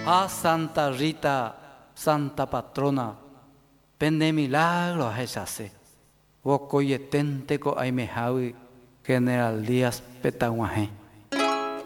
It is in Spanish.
A Santa Rita, Santa Patrona, pende milagro a Jesase. Vocoyetente co aimejawi General Díaz Petaguaje.